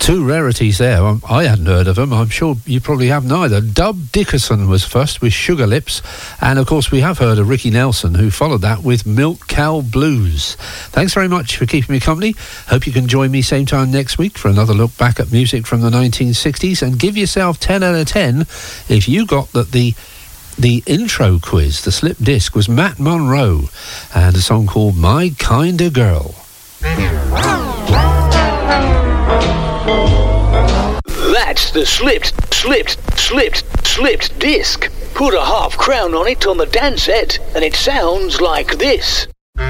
Two rarities there. I hadn't heard of them. I'm sure you probably haven't either. Dub Dickerson was first with Sugar Lips. And, of course, we have heard of Ricky Nelson, who followed that with Milk Cow Blues. Thanks very much for keeping me company. Hope you can join me same time next week for another look back at music from the 1960s. And give yourself 10 out of 10 if you got that the intro quiz, the slip disc, was Matt Monro and a song called My Kinda Girl. That's the slipped disc. Put a half crown on it on the dance set, and it sounds like this.